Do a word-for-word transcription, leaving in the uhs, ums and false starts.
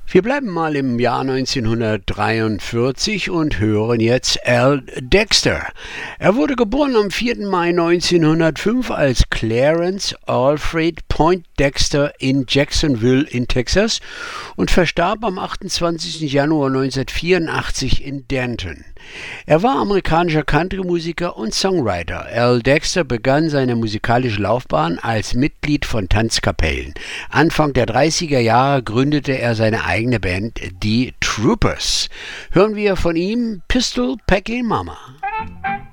Wir bleiben mal im Jahr neunzehnhundertdreiundvierzig und hören jetzt Al Dexter. Er wurde geboren am vierten Mai neunzehnhundertfünf als Clarence Alfred Poindexter in Jacksonville in Texas und verstarb am achtundzwanzigsten Januar neunzehnhundertvierundachtzig in Denton. Er war amerikanischer Country-Musiker und Songwriter. Al Dexter begann seine musikalische Laufbahn als Mitglied von Tanzkapellen. Anfang der dreißiger Jahre gründete er seine eigene Band, die Troopers. Hören wir von ihm Pistol Packing Mama.